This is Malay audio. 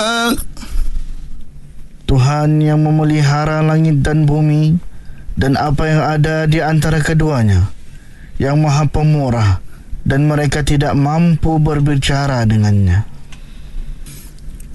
Tuhan yang memelihara langit dan bumi dan apa yang ada di antara keduanya, yang Maha Pemurah, dan mereka tidak mampu berbicara dengannya.